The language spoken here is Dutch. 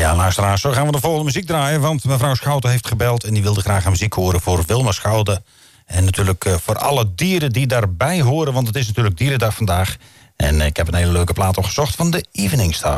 Ja, luisteraars, zo gaan we de volgende muziek draaien. Want mevrouw Schouten heeft gebeld en die wilde graag aan muziek horen voor Wilma Schouten. En natuurlijk voor alle dieren die daarbij horen, want het is natuurlijk Dierendag vandaag. En ik heb een hele leuke plaat opgezocht van de Evening Star.